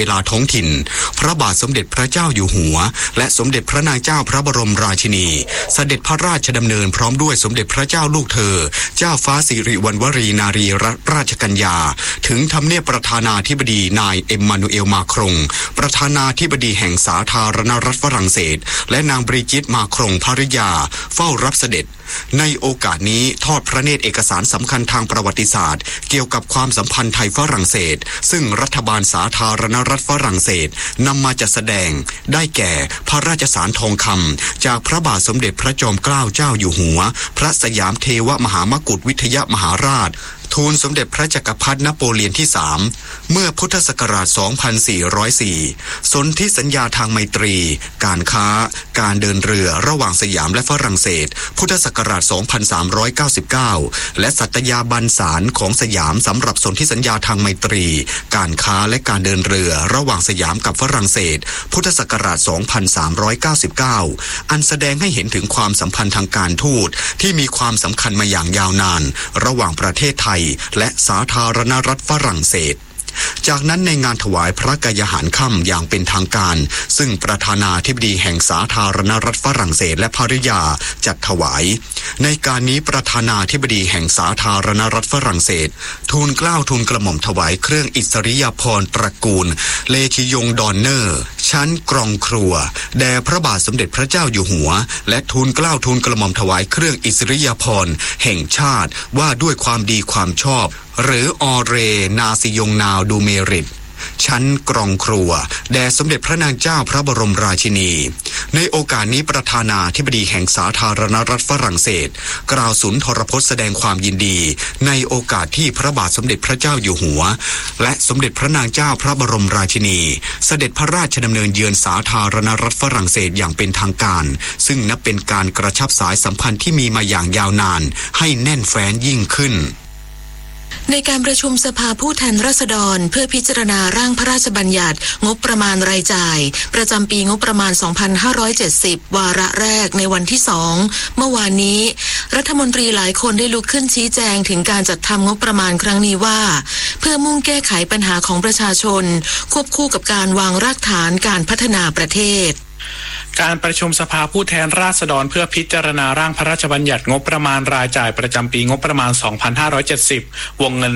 ลาท้องถิ่นพระบาทสมเด็จพระเจ้าอยู่หัวและสมเด็จพระนางเจ้าพระบรมราชินีเสด็จพระราชดำเนินพร้อมด้วยสมเด็จพระเจ้าลูกเธอเจ้าฟ้าสิริวัณวรีนารีรัตนราชกัญญาถึงทำเนียบประธานาธิบดีนายเอ็มมานูเอลมาครงประธานาธิบดีแห่งสาธารณรัฐฝรั่งเศสและนางบริจิตมาครงภริยาเฝ้ารับเสด็จในโอกาสนี้ทอดพระเนตรเอกสารสำคัญทางประวัติศาสตร์เกี่ยวกับความสัมพันธ์ไทยฝรั่งเศสซึ่งรัฐบาลสาธารณรัฐฝรั่งเศสนำมาจัดแสดงได้แก่พระราชสารทองคำจากพระบาทสมเด็จพระจอมเกล้าเจ้าอยู่หัวพระสยามเทวมหามกุฏวิทยมหาราชทูลสมเด็จพระจักรพรรดินโปเลียนที่3เมื่อพุทธศักราช 2404 สนธิสัญญาทางไมตรีการค้าการเดินเรือระหว่างสยามและฝรั่งเศสพุทธศักราช 2399 และสัตยาบันสารของสยามสำหรับสนธิสัญญาทางไมตรีการค้าและการเดินเรือระหว่างสยามกับฝรั่งเศสพุทธศักราช 2399 อันแสดงให้เห็นถึงความสัมพันธ์ทางการทูตที่มีความสำคัญมาอย่างยาวนานระหว่างประเทศไทยและสาธารณรัฐฝรั่งเศสจากนั้นในงานถวายพระกายหารค่ำอย่างเป็นทางการซึ่งประธานาธิบดีแห่งสาธารณรัฐฝรั่งเศสและภริยาจัดถวายในการนี้ประธานาธิบดีแห่งสาธารณรัฐฝรั่งเศสทูลเกล้าทูลกระหม่อมถวายเครื่องอิสริยาภรณ์ตระกูลเลคิยงดอนเนอร์ชั้นกรองครัวแด่พระบาทสมเด็จพระเจ้าอยู่หัวและทูลเกล้าทูลกระหม่อมถวายเครื่องอิสริยาภรณ์แห่งชาติว่าด้วยความดีความชอบหรือออเรนาซิยงนาวดูเมริตชั้นกรองครัวแด่สมเด็จพระนางเจ้าพระบรมราชินีในโอกาสนี้ประธานาธิบดีแห่งสาธารณรัฐฝรั่งเศสกล่าวสุนทรพจน์แสดงความยินดีในโอกาสที่พระบาทสมเด็จพระเจ้าอยู่หัวและสมเด็จพระนางเจ้าพระบรมราชินีเสด็จพระราชดำเนินเยือนสาธารณรัฐฝรั่งเศสอย่างเป็นทางการซึ่งนับเป็นการกระชับสายสัมพันธ์ที่มีมาอย่างยาวนานให้แน่นแฟ้นยิ่งขึ้นในการประชุมสภาผู้แทนราษฎรเพื่อพิจารณาร่างพระราชบัญญัติงบประมาณรายจ่ายประจำปีงบประมาณ 2570 วาระแรกในวันที่ 2 เมื่อวานนี้รัฐมนตรีหลายคนได้ลุกขึ้นชี้แจงถึงการจัดทำงบประมาณครั้งนี้ว่าเพื่อมุ่งแก้ไขปัญหาของประชาชนควบคู่กับการวางรากฐานการพัฒนาประเทศการประชุมสภาผู้แทนราษฎรเพื่อพิจารณาร่างพระราชบัญญัติงบประมาณรายจ่ายประจำปีงบประมาณ 2570 วงเงิน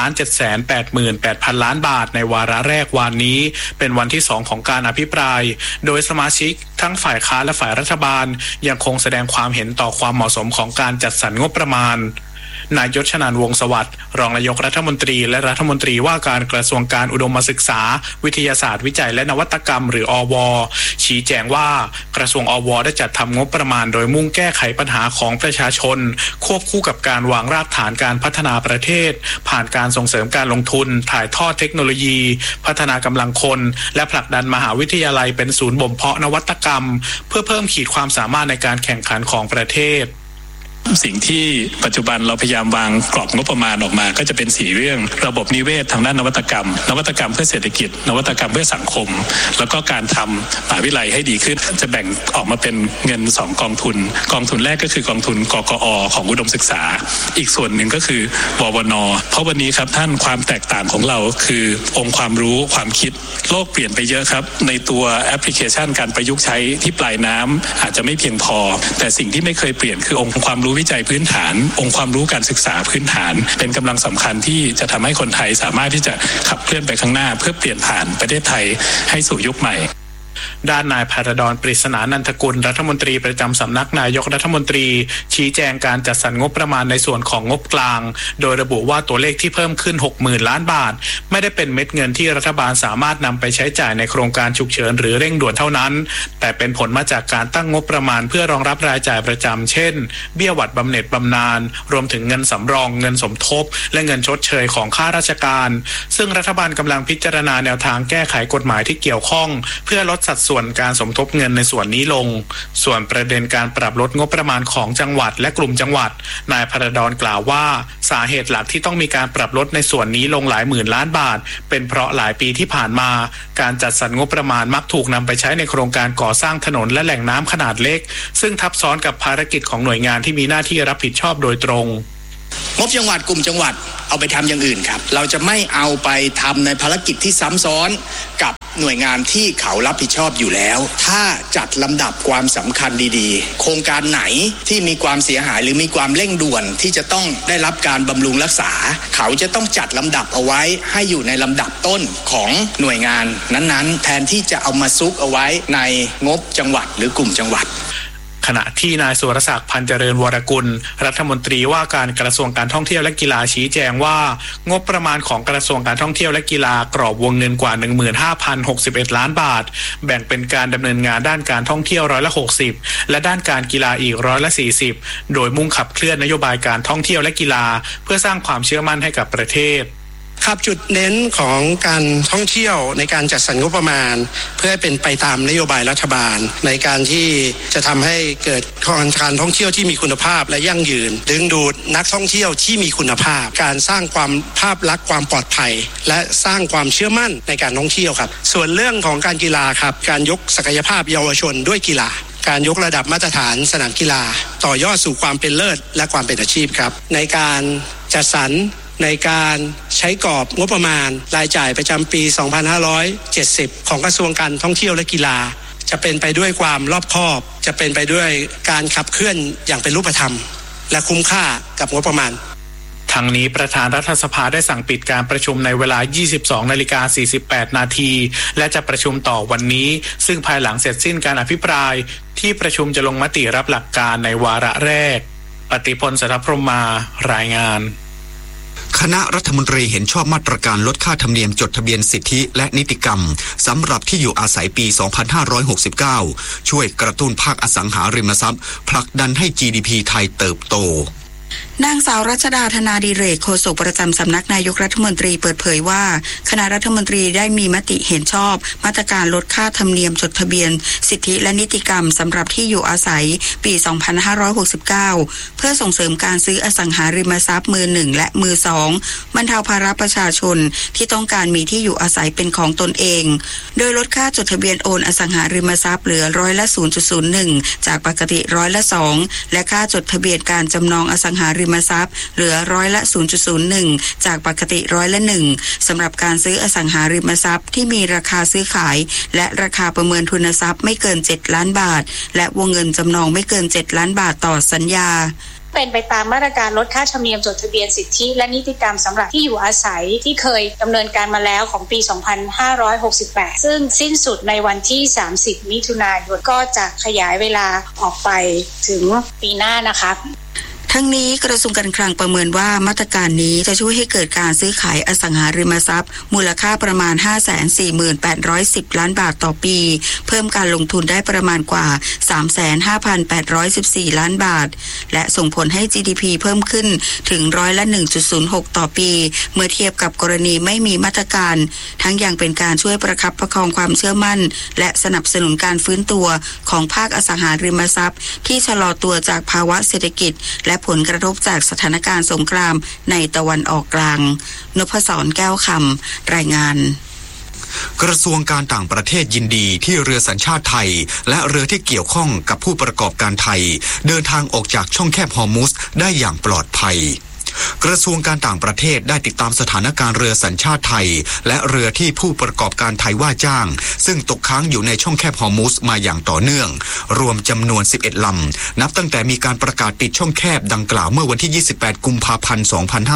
3,788,000 ล้านบาทในวาระแรกวันนี้เป็นวันที่ 2 ของการอภิปรายโดยสมาชิกทั้งฝ่ายค้านและฝ่ายรัฐบาลยังคงแสดงความเห็นต่อความเหมาะสมของการจัดสรรงบประมาณนายยศชนันท์วงศ์สวัสดิ์รองนายกรัฐมนตรีและรัฐมนตรีว่าการกระทรวงการอุดมศึกษาวิทยาศาสตร์วิจัยและนวัตกรรมหรืออว.ชี้แจงว่ากระทรวงอว.ได้จัดทำงบประมาณโดยมุ่งแก้ไขปัญหาของประชาชนควบคู่กับการวางรากฐานการพัฒนาประเทศผ่านการส่งเสริมการลงทุนถ่ายทอดเทคโนโลยีพัฒนากำลังคนและผลักดันมหาวิทยาลัยเป็นศูนย์บ่มเพาะนวัตกรรมเพื่อเพิ่มขีดความสามารถในการแข่งขันของประเทศสิ่งที่ปัจจุบันเราพยายามวางกรอบงบประมาณออกมาก็จะเป็น4เรื่องระบบนิเวศทางด้านนวัตกรรมเพื่อเศรษฐกิจนวัตกรรมเพื่อสังคมแล้วก็การทำมหาวิทยาลัยให้ดีขึ้นจะแบ่งออกมาเป็นเงิน2กองทุนแรกก็คือกองทุนกกอของอุดมศึกษาอีกส่วนหนึ่งก็คือววนเพราะวันนี้ครับท่านความแตกต่างของเราคือองค์ความรู้ความคิดโลกเปลี่ยนไปเยอะครับในตัวแอปพลิเคชันการประยุกต์ใช้ที่ปลายน้ำอาจจะไม่เพียงพอแต่สิ่งที่ไม่เคยเปลี่ยนคือองค์ความรู้วิจัยพื้นฐานองค์ความรู้การศึกษาพื้นฐานเป็นกำลังสำคัญที่จะทำให้คนไทยสามารถที่จะขับเคลื่อนไปข้างหน้าเพื่อเปลี่ยนผ่านประเทศไทยให้สู่ยุคใหม่ด้านนายภารดร ปริศนานันทกุลรัฐมนตรีประจำสำนักนายกรัฐมนตรีชี้แจงการจัดสรรงบประมาณในส่วนของงบกลางโดยระบุว่าตัวเลขที่เพิ่มขึ้น 60,000 ล้านบาทไม่ได้เป็นเม็ดเงินที่รัฐบาลสามารถนำไปใช้จ่ายในโครงการฉุกเฉินหรือเร่งด่วนเท่านั้นแต่เป็นผลมาจากการตั้งงบประมาณเพื่อรองรับรายจ่ายประจำเช่นเบี้ยหวัดบำเหน็จบำนาญรวมถึงเงินสำรองเงินสมทบและเงินชดเชยของข้าราชการซึ่งรัฐบาลกำลังพิจารณาแนวทางแก้ไขกฎหมายที่เกี่ยวข้องเพื่อลดสัดส่วนการสมทบเงินในส่วนนี้ลงส่วนประเด็นการปรับลดงบประมาณของจังหวัดและกลุ่มจังหวัดนายภารดรกล่าวว่าสาเหตุหลักที่ต้องมีการปรับลดในส่วนนี้ลงหลายหมื่นล้านบาทเป็นเพราะหลายปีที่ผ่านมาการจัดสรรงบประมาณมักถูกนำไปใช้ในโครงการก่อสร้างถนนและแหล่งน้ำขนาดเล็กซึ่งทับซ้อนกับภารกิจของหน่วยงานที่มีหน้าที่รับผิดชอบโดยตรงงบจังหวัดกลุ่มจังหวัดเอาไปทำอย่างอื่นครับเราจะไม่เอาไปทำในภารกิจที่ซ้ำซ้อนกับหน่วยงานที่เขารับผิดชอบอยู่แล้วถ้าจัดลำดับความสำคัญดีๆโครงการไหนที่มีความเสียหายหรือมีความเร่งด่วนที่จะต้องได้รับการบำรุงรักษาเขาจะต้องจัดลำดับเอาไว้ให้อยู่ในลำดับต้นของหน่วยงานนั้นๆแทนที่จะเอามาซุกเอาไว้ในงบจังหวัดหรือกลุ่มจังหวัดขณะที่นายสุรศักดิ์พันเจริญวรกุลรัฐมนตรีว่าการกระทรวงการท่องเที่ยวและกีฬาชี้แจงว่างบประมาณของกระทรวงการท่องเที่ยวและกีฬากรอบวงเงินกว่า 15,061 ล้านบาทแบ่งเป็นการดำเนินงานด้านการท่องเที่ยว60%และด้านการกีฬาอีก40%โดยมุ่งขับเคลื่อนนโยบายการท่องเที่ยวและกีฬาเพื่อสร้างความเชื่อมั่นให้กับประเทศครับจุดเน้นของการท่องเที่ยวในการจัดสรรงบประมาณเพื่อให้เป็นไปตามนโยบายรัฐบาลในการที่จะทำให้เกิดการท่องเที่ยวที่มีคุณภาพและยั่งยืนดึงดูดนักท่องเที่ยวที่มีคุณภาพการสร้างความภาพลักษณ์ความปลอดภัยและสร้างความเชื่อมั่นในการท่องเที่ยวครับส่วนเรื่องของการกีฬาครับการยกศักยภาพเยาวชนด้วยกีฬาการยกระดับมาตรฐานสนามกีฬาต่อยอดสู่ความเป็นเลิศและความเป็นอาชีพครับในการจัดสรรในการใช้กรอบงบประมาณรายจ่ายประจำปี 2570 ของกระทรวงการท่องเที่ยวและกีฬาจะเป็นไปด้วยความรอบคอบจะเป็นไปด้วยการขับเคลื่อนอย่างเป็นรูปธรรมและคุ้มค่ากับงบประมาณทั้งนี้ประธานรัฐสภาได้สั่งปิดการประชุมในเวลา 22:48 นาทีและจะประชุมต่อวันนี้ซึ่งภายหลังเสร็จสิ้นการอภิปรายที่ประชุมจะลงมติรับหลักการในวาระแรกปฏิพล สัทธพรหมารายงานคณะรัฐมนตรีเห็นชอบมาตรการลดค่าธรรมเนียมจดทะเบียนสิทธิและนิติกรรมสำหรับที่อยู่อาศัยปี 2569 ช่วยกระตุ้นภาคอสังหาริมทรัพย์ผลักดันให้ GDP ไทยเติบโตนางสาวรัชดาธนาดิเรกโฆษกประจำสำนักนายกรัฐมนตรีเปิดเผยว่าคณะรัฐมนตรีได้มีมติเห็นชอบมาตรการลดค่าธรรมเนียมจดทะเบียนสิทธิและนิติกรรมสำหรับที่อยู่อาศัยปี 2569 เพื่อส่งเสริมการซื้ออสังหาริมทรัพย์มือหนึ่งและมือสองบรรเทาภาระประชาชนที่ต้องการมีที่อยู่อาศัยเป็นของตนเองโดยลดค่าจดทะเบียนโอนอสังหาริมทรัพย์เหลือ0.01%จากปกติ2%และค่าจดทะเบียนการจำนองอสังหาริมทรัพย์เหลือ0.01%จากปกติ1%สำหรับการซื้ออสังหาริมทรัพย์ที่มีราคาซื้อขายและราคาประเมินทุนทรัพย์ไม่เกิน7ล้านบาทและวงเงินจำนองไม่เกิน7ล้านบาทต่อสัญญาเป็นไปตามมาตรการลดค่าธรรมเนียมจดทะเบียนสิทธิและนิติกรรมสำหรับที่อยู่อาศัยที่เคยดำเนินการมาแล้วของปี 2568 ซึ่งสิ้นสุดในวันที่ 30 มิถุนายนก็จะขยายเวลาออกไปถึงปีหน้านะคะทั้งนี้กระทรวงการคลังประเมินว่ามาตรการนี้จะช่วยให้เกิดการซื้อขายอสังหาริมทรัพย์มูลค่าประมาณ 548,10 ล้านบาทต่อปีเพิ่มการลงทุนได้ประมาณกว่า 35,814 ล้านบาทและส่งผลให้ GDP เพิ่มขึ้นถึง1.06% ต่อปีเมื่อเทียบกับกรณีไม่มีมาตรการทั้งยังเป็นการช่วยประคับประคองความเชื่อมั่นและสนับสนุนการฟื้นตัวของภาคอสังหาริมทรัพย์ที่ชะลอตัวจากภาวะเศรษฐกิจและผลกระทบจากสถานการณ์สงครามในตะวันออกกลางนพศรแก้วคำรายงานกระทรวงการต่างประเทศยินดีที่เรือสัญชาติไทยและเรือที่เกี่ยวข้องกับผู้ประกอบการไทยเดินทางออกจากช่องแคบฮอร์มุซได้อย่างปลอดภัยกระทรวงการต่างประเทศได้ติดตามสถานการณ์เรือสัญชาติไทยและเรือที่ผู้ประกอบการไทยว่าจ้างซึ่งตกค้างอยู่ในช่องแคบฮอร์มุซมาอย่างต่อเนื่องรวมจำนวน11ลำนับตั้งแต่มีการประกาศปิดช่องแคบดังกล่าวเมื่อวันที่28กุมภาพันธ์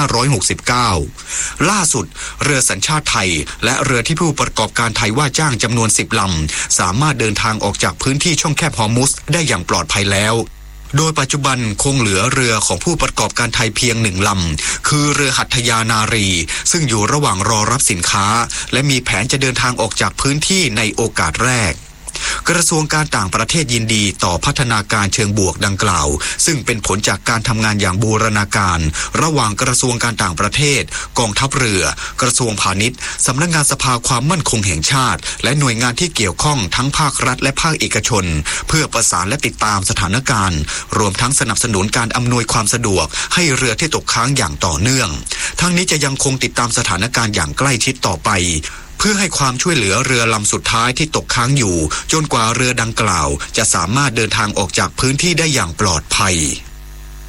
2569ล่าสุดเรือสัญชาติไทยและเรือที่ผู้ประกอบการไทยว่าจ้างจำนวน10ลำสามารถเดินทางออกจากพื้นที่ช่องแคบฮอร์มุซได้อย่างปลอดภัยแล้วโดยปัจจุบันคงเหลือเรือของผู้ประกอบการไทยเพียง1ลำคือเรือหัตถยานารีซึ่งอยู่ระหว่างรอรับสินค้าและมีแผนจะเดินทางออกจากพื้นที่ในโอกาสแรกกระทรวงการต่างประเทศยินดีต่อพัฒนาการเชิงบวกดังกล่าวซึ่งเป็นผลจากการทำงานอย่างบูรณาการระหว่างกระทรวงการต่างประเทศกองทัพเรือกระทรวงพาณิชย์สำนักงานสภาความมั่นคงแห่งชาติและหน่วยงานที่เกี่ยวข้องทั้งภาครัฐและภาคเอกชนเพื่อประสานและติดตามสถานการณ์รวมทั้งสนับสนุนการอำนวยความสะดวกให้เรือที่ตกค้างอย่างต่อเนื่องทั้งนี้จะยังคงติดตามสถานการณ์อย่างใกล้ชิดต่อไปเพื่อให้ความช่วยเหลือเรือลำสุดท้ายที่ตกค้างอยู่จนกว่าเรือดังกล่าวจะสามารถเดินทางออกจากพื้นที่ได้อย่างปลอดภัย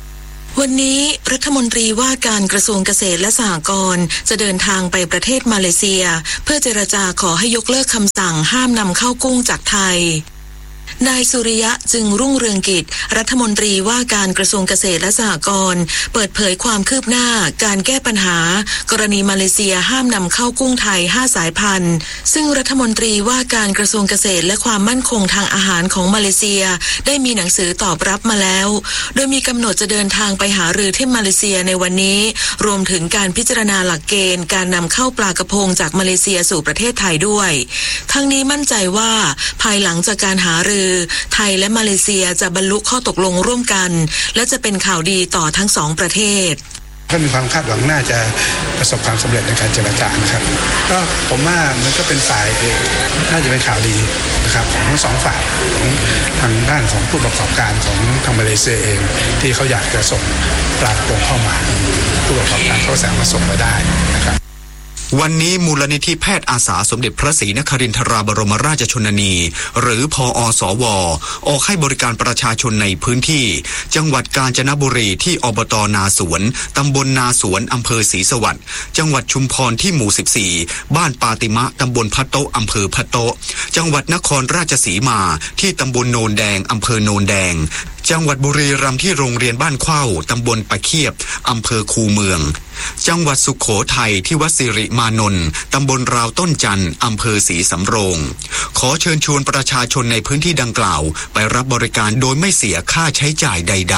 วันนี้รัฐมนตรีว่าการกระทรวงเกษตรและสหกรณ์จะเดินทางไปประเทศมาเลเซียเพื่อเจรจาขอให้ยกเลิกคำสั่งห้ามนำเข้ากุ้งจากไทยนายสุริยะจึงรุ่งเรืองกิจรัฐมนตรีว่าการกระทรวงเกษตรและสหกรณ์เปิดเผยความคืบหน้าการแก้ปัญหากรณีมาเลเซียห้ามนำเข้ากุ้งไทย5สายพันธุ์ซึ่งรัฐมนตรีว่าการกระทรวงเกษตรและความมั่นคงทางอาหารของมาเลเซียได้มีหนังสือตอบรับมาแล้วโดยมีกำหนดจะเดินทางไปหารือที่มาเลเซียในวันนี้รวมถึงการพิจารณาหลักเกณฑ์การนำเข้าปลากระพงจากมาเลเซียสู่ประเทศไทยด้วยทั้งนี้มั่นใจว่าภายหลังจากการหารือไทยและมาเลเซียจะบรรลุข้อตกลงร่วมกันและจะเป็นข่าวดีต่อทั้งสองประเทศก็มีความคาดหวังน่าจะประสบความสำเร็จในการเจรจานะครับก็ผมว่ามันก็เป็นฝ่ายน่าจะเป็นข่าวดีนะครับของทั้งสองฝ่ายของทางด้านของผู้ประกอบการของทางมาเลเซียเองที่เขาอยากจะส่งปลากระพงเข้ามาผู้ประกอบการเขาสามารถส่งมาได้นะครับวันนี้มูลนิธิแพทย์อาสาสมเด็จพระศรีนครินทราบรมราชชนนีหรือพอสวออกให้บริการประชาชนในพื้นที่จังหวัดกาญจนบุรีที่อบต.นาสวนตำบลนาสวนอำเภอศรีสวัสดิ์จังหวัดชุมพรที่หมู่14บ้านปาติมะตำบลพะโต๊ะอำเภอพะโต๊ะจังหวัดนครราชสีมาที่ตำบลโนนแดงอำเภอโนนแดงจังหวัดบุรีรัมย์ที่โรงเรียนบ้านเข้าตำบลปะเคียบอำเภอคูเมืองจังหวัดสุโขทัยที่วัดสิริมานนท์ตำบลราวต้นจันทร์อำเภอศรีสำโรงขอเชิญชวนประชาชนในพื้นที่ดังกล่าวไปรับบริการโดยไม่เสียค่าใช้จ่ายใด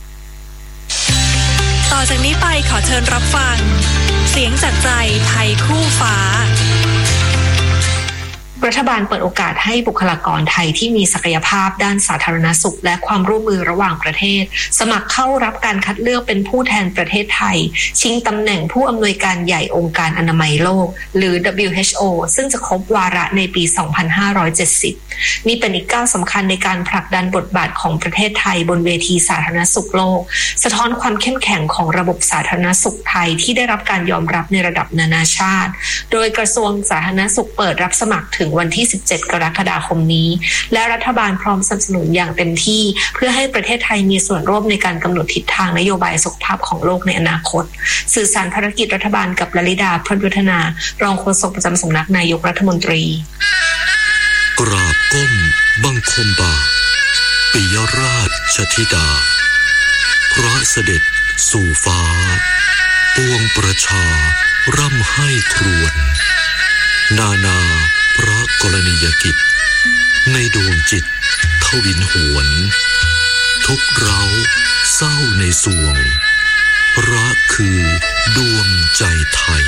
ๆต่อจากนี้ไปขอเชิญรับฟังเสียงจากใจไทยคู่ฟ้ารัฐบาลเปิดโอกาสให้บุคลากรไทยที่มีศักยภาพด้านสาธารณสุขและความร่วมมือระหว่างประเทศสมัครเข้ารับการคัดเลือกเป็นผู้แทนประเทศไทยชิงตำแหน่งผู้อำนวยการใหญ่องค์การอนามัยโลกหรือ WHO ซึ่งจะครบวาระในปี 2570 นี่เป็นอีกก้าวสำคัญในการผลักดันบทบาทของประเทศไทยบนเวทีสาธารณสุขโลกสะท้อนความเข้มแข็งของระบบสาธารณสุขไทยที่ได้รับการยอมรับในระดับนานาชาติโดยกระทรวงสาธารณสุขเปิดรับสมัครถึงวันที่17 กรกฎาคมนี้และรัฐบาลพร้อมสนับสนุนอย่างเต็มที่เพื่อให้ประเทศไทยมีส่วนร่วมในการกำหนดทิศทางนโยบายสุขภาพของโลกในอนาคตสื่อสารภารกิจรัฐบาลกับลลิดาพรหมยุทธนารองโฆษกประจำสำนักนายกรัฐมนตรีกราบก้มบังคมบาทปิยราชธิดาพระเสด็จสู่ฟ้าปวงประชาร่ำให้ครวญนาพระกรณียกิจในดวงจิตทวินหวนทุกเร้าเศร้าในสวงรักคือดวงใจไทย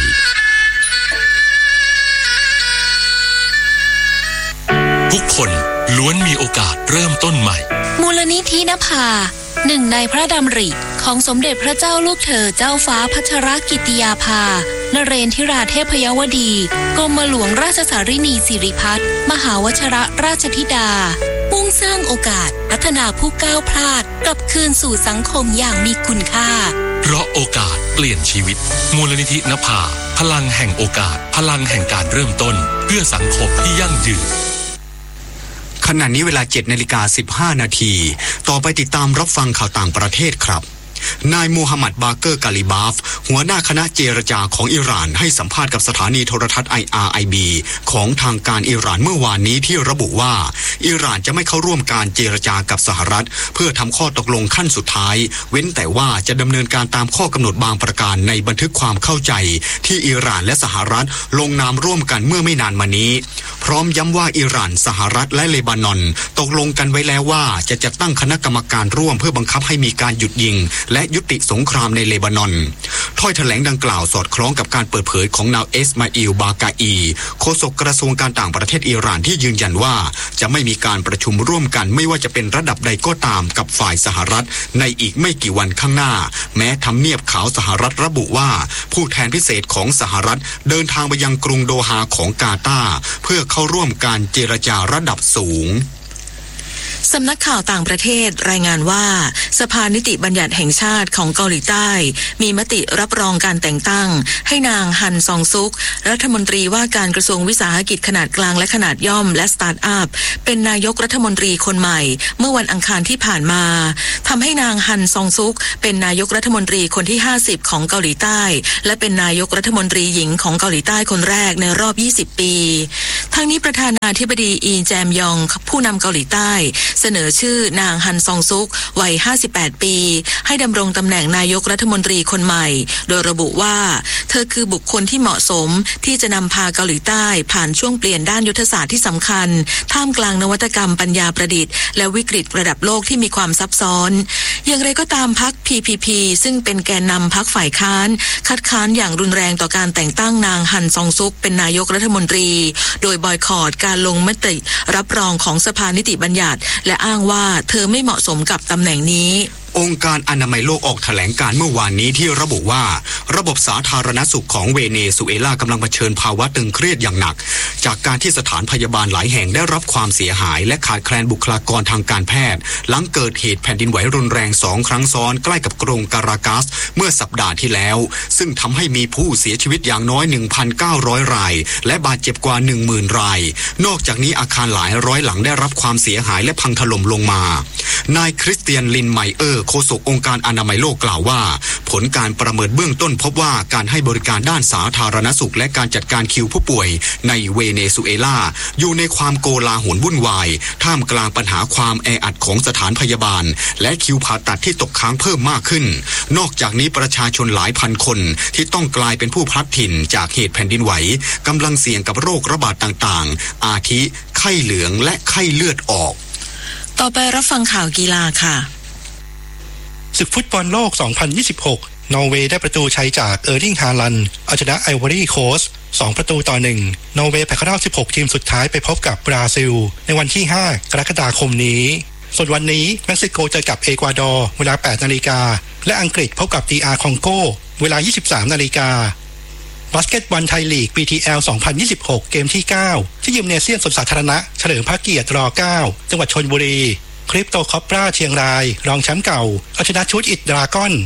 ทุกคนล้วนมีโอกาสเริ่มต้นใหม่มูลนิธินภาหนึ่งในพระดำริของสมเด็จพระเจ้าลูกเธอเจ้าฟ้าพัชรกิติยาภานเรนทิราเทพยวดีกรมหลวงราชสารินีสิริพัฒน์มหาวชิรราชธิดามุ่งสร้างโอกาสพัฒนาผู้ก้าวพลาดกลับคืนสู่สังคมอย่างมีคุณค่าเพราะโอกาสเปลี่ยนชีวิตมูลนิธินภาพลังแห่งโอกาสพลังแห่งการเริ่มต้นเพื่อสังคมที่ยั่งยืนขณะนี้เวลา 7:15 นาทีต่อไปติดตามรับฟังข่าวต่างประเทศครับนายมูฮัมหมัดบาเกอร์กาลิบาฟหัวหน้าคณะเจรจาของอิหร่านให้สัมภาษณ์กับสถานีโทรทัศน์ IRIB ของทางการอิหร่านเมื่อวานนี้ที่ระบุว่าอิหร่านจะไม่เข้าร่วมการเจรจากับสหรัฐเพื่อทำข้อตกลงขั้นสุดท้ายเว้นแต่ว่าจะดำเนินการตามข้อกำหนดบางประการในบันทึกความเข้าใจที่อิหร่านและสหรัฐลงนามร่วมกันเมื่อไม่นานมานี้พร้อมย้ำว่าอิหร่านสหรัฐและเลบานอนตกลงกันไว้แล้วว่าจะจัดตั้งคณะกรรมการร่วมเพื่อบังคับให้มีการหยุดยิงและยุติสงครามในเลบานอนถ้อยแถลงดังกล่าวสอดคล้องกับการเปิดเผยของนาวเอสมาอิลบากาอีโฆษกกระทรวงการต่างประเทศอิหร่านที่ยืนยันว่าจะไม่มีการประชุมร่วมกันไม่ว่าจะเป็นระดับใดก็ตามกับฝ่ายสหรัฐในอีกไม่กี่วันข้างหน้าแม้ทำเนียบขาวสหรัฐระบุว่าผู้แทนพิเศษของสหรัฐเดินทางไปยังกรุงโดฮาของกาตาร์เพื่อเข้าร่วมการเจรจาระดับสูงสำนักข่าวต่างประเทศรายงานว่าสภานิติบัญญัติแห่งชาติของเกาหลีใต้มีมติรับรองการแต่งตั้งให้นางฮันซองซุกรัฐมนตรีว่าการกระทรวงวิสาหกิจขนาดกลางและขนาดย่อมและสตาร์ทอัพเป็นนายกรัฐมนตรีคนใหม่เมื่อวันอังคารที่ผ่านมาทำให้นางฮันซองซุกเป็นนายกรัฐมนตรีคนที่50ของเกาหลีใต้และเป็นนายกรัฐมนตรีหญิงของเกาหลีใต้คนแรกในรอบ20ปีทั้งนี้ประธานาธิบดีอีแจมยองผู้นำเกาหลีใต้เสนอชื่อนางฮันซองซุกวัย58ปีให้ดำรงตำแหน่งนายกรัฐมนตรีคนใหม่โดยระบุว่าเธอคือบุคคลที่เหมาะสมที่จะนำพาเกาหลีใต้ผ่านช่วงเปลี่ยนด้านยุทธศาสตร์ที่สำคัญท่ามกลางนวัตกรรมปัญญาประดิษฐ์และวิกฤตระดับโลกที่มีความซับซ้อนอย่างไรก็ตามพรรค PPP ซึ่งเป็นแกนนำพรรคฝ่ายค้านคัดค้านอย่างรุนแรงต่อการแต่งตั้งนางฮันซองซุกเป็นนายกรัฐมนตรีโดยบอยคอตการลงมติรับรองของสภานิติบัญญัติและอ้างว่าเธอไม่เหมาะสมกับตำแหน่งนี้องค์การอนามัยโลกออกแถลงการเมื่อวานนี้ที่ระบุว่าระบบสาธารณสุขของเวเนซุเอลากำลังเผชิญภาวะตึงเครียดอย่างหนักจากการที่สถานพยาบาลหลายแห่งได้รับความเสียหายและขาดแคลนบุคลากรทางการแพทย์หลังเกิดเหตุแผ่นดินไหวรุนแรง2ครั้งซ้อนใกล้กับกรุงการากัสเมื่อสัปดาห์ที่แล้วซึ่งทำให้มีผู้เสียชีวิตอย่างน้อย 1,900 รายและบาดเจ็บกว่า 10,000 รายนอกจากนี้อาคารหลายร้อยหลังได้รับความเสียหายและพังถล่มลงมานายคริสเตียนลินไมเออร์โฆษกองค์การอนามัยโลกกล่าวว่าผลการประเมินเบื้องต้นพบว่าการให้บริการด้านสาธารณสุขและการจัดการคิวผู้ป่วยในเวเนซุเอลาอยู่ในความโกลาหลวุ่นวายท่ามกลางปัญหาความแออัดของสถานพยาบาลและคิวผ่าตัดที่ตกค้างเพิ่มมากขึ้นนอกจากนี้ประชาชนหลายพันคนที่ต้องกลายเป็นผู้พลัดถิ่นจากเหตุแผ่นดินไหวกำลังเสี่ยงกับโรคระบาดต่างๆอาทิไข้เหลืองและไข้เลือดออกต่อไปรับฟังข่าวกีฬาค่ะศึกฟุตบอลโลก 2026 นอร์เวย์ได้ประตูชัยจากเออร์ลิง ฮาลันด์เอาชนะไอวอรี่โคสต์2-1นอร์เวย์ผ่านเข้ารอบ16ทีมสุดท้ายไปพบกับบราซิลในวันที่5กรกฎาคมนี้ส่วนวันนี้เม็กซิโกเจอกับเอกวาดอร์เวลา 8 นาฬิกาและอังกฤษพบกับ DR คองโกเวลา 23 นาฬิกาบาสเกตบอลไทยลีก BTL 2026 เกมที่ 9 ที่ยิมเนเซียมสวนสาธารณะเฉลิมพระเกียรติร9จังหวัดชลบุรีคริปโตคอปราเชียงรายรองแชมป์เก่าเอาชนะชุดอิดดราก้อน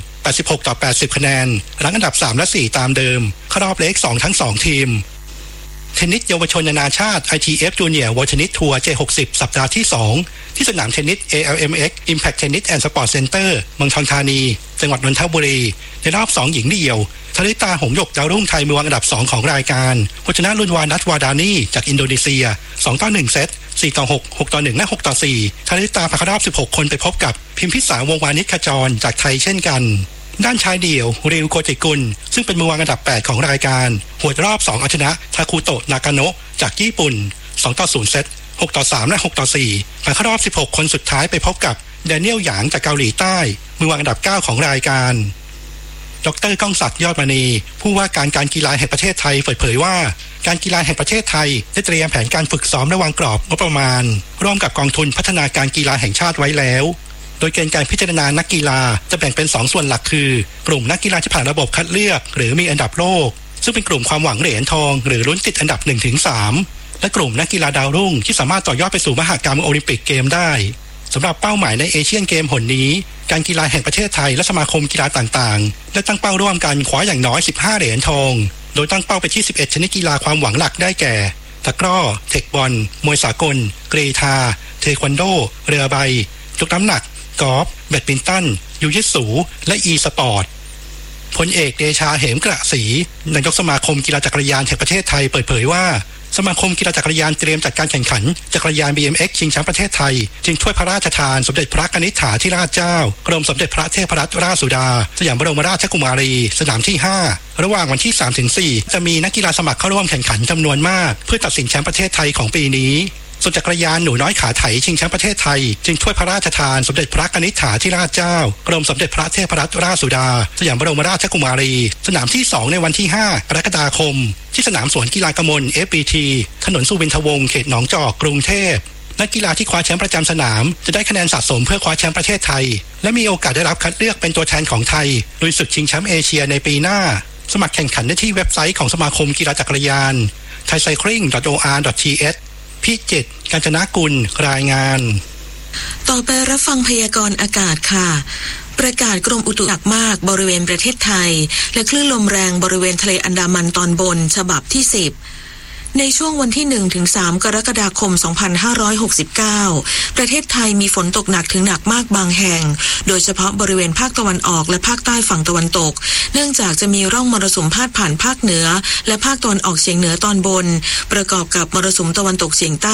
86-80 คะแนนหลังอันดับ3และ4ตามเดิมเข้ารอบเล็ก2ทั้ง2ทีมเทนนิสเยาวชนนานาชาติ ITF Junior World Tennis Tour J60 สัปดาห์ที่2ที่สนามเทนนิส ALMX Impact Tennis and Sport Center เมืองทองธานีจังหวัดนนทบุรีในรอบ2หญิงเดี่ยวธริตาหงส์หยกดาวรุ่งไทยมือวางอันดับ2ของรายการชนะลุนวานัทวาดานีจากอินโดนีเซีย2-1 เซต4-6 6-1 และ6-4ธริตาผ่านเข้ารอบ16คนไปพบกับพิมพิสารวงวานิชขจรจากไทยเช่นกันด้านชายเดี่ยวริวโกจิกุลซึ่งเป็นมือวางอันดับ8ของรายการหวดรอบ2เอาชนะทาคุโตะนากาโนะจากญี่ปุ่น2-0 เซต6-3 และ6-4ผ่านเข้ารอบ16คนสุดท้ายไปพบกับแดเนียลหยางจากเกาหลีใต้มือวางอันดับ9ของรายการดร.ก้องศักดิ์ยอดมณีผู้ว่าการกีฬาแห่งประเทศไทยเปิดเผยว่าการกีฬาแห่งประเทศไทยได้เตรียมแผนการฝึกซ้อมและวางกรอบงบประมาณร่วมกับกองทุนพัฒนาการกีฬาแห่งชาติไว้แล้วโดยเกณฑ์การพิจารณานักกีฬาจะแบ่งเป็น2ส่วนหลักคือกลุ่มนักกีฬาที่ผ่านระบบคัดเลือกหรือมีอันดับโลกซึ่งเป็นกลุ่มความหวังเหรียญทองหรือลุ้นติดอันดับ 1-3 และกลุ่มนักกีฬาดาวรุ่งที่สามารถต่อยอดไปสู่มหกรรมโอลิมปิกเกมได้สำหรับเป้าหมายในเอเชียนเกมหนนี้การกีฬาแห่งประเทศไทยและสมาคมกีฬาต่างๆได้ตั้งเป้าร่วมกันคว้าอย่างน้อย15เหรียญทองโดยตั้งเป้าไปที่11ชนิดกีฬาความหวังหลักได้แก่ตะกร้อเทคบอลมวยสากลกรีฑาเทควันโดเรือใบยกน้ำหนักกอล์ฟแบดมินตันยูยิสูและอีสปอร์ตพลเอกเดชาเหมกระศรีนายกสมาคมกีฬาจักรยานแห่งประเทศไทยเปิดเผยว่าสมาคมกีฬาจักรยานเตรียมจัดการแข่งขันจักรยาน BMX ชิงแชมป์ประเทศไทยชิงถ้วยพระราชทานสมเด็จพระกนิษฐาธิราชเจ้ากรมสมเด็จพระเทพรัตนราชสุดาสยามบรมราชกุมารีสนามที่5ระหว่างวันที่ 3-4 จะมีนักกีฬาสมัครเข้าร่วมแข่งขันจำนวนมากเพื่อตัดสินแชมป์ประเทศไทยของปีนี้ส่วนจักรยานหนูน้อยขาไถชิงแชมป์ประเทศไทยชิงถ้วยพระราชทานสมเด็จพระกนิษฐาธิราชเจ้ากรมสมเด็จพระเทพรัตนราชสุดาสยามบรมราชกุมารีสนามที่2ในวันที่5กรกฎาคมที่สนามสวนกีฬากมล FBT ถนนสุวินทวงศ์เขตหนองจอกกรุงเทพนักกีฬาที่คว้าแชมป์ประจำสนามจะได้คะแนนสะสมเพื่อคว้าแชมป์ประเทศไทยและมีโอกาสได้รับคัดเลือกเป็นตัวแทนของไทยลุยศึกชิงแชมป์เอเชียในปีหน้าสมัครแข่งขันได้ที่เว็บไซต์ของสมาคมกีฬาจักรยาน thaicycling.or.th พิจิตร กาญจนกุลรายงานต่อไปรับฟังพยากรณ์อากาศค่ะประกาศกรมอุตุหนักมากบริเวณประเทศไทยและคลื่นลมแรงบริเวณทะเลอันดามันตอนบนฉบับที่10ในช่วงวันที่ 1-3 กรกฎาคม 2569 ประเทศไทยมีฝนตกหนักถึงหนักมากบางแห่งโดยเฉพาะบริเวณภาคตะวันออกและภาคใต้ฝั่งตะวันตกเนื่องจากจะมีร่องมรสุมพาดผ่านภาคเหนือและภาคตะวันออกเฉียงเหนือตอนบนประกอบกับมรสุมตะวันตกเฉียงใต้